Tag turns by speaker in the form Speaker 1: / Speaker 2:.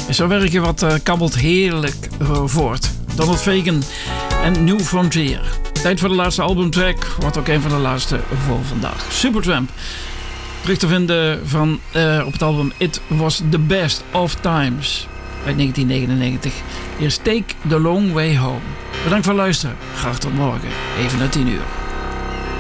Speaker 1: Zo werken wat kabbelt heerlijk voort. Donald Fagen en New Frontier. Tijd voor de laatste albumtrack. Wordt ook een van de laatste voor vandaag. Supertramp. Terug te vinden op het album It Was The Best Of Times uit 1999. Hier is Take The Long Way Home. Bedankt voor het luisteren. Graag tot morgen. Even na 10 uur.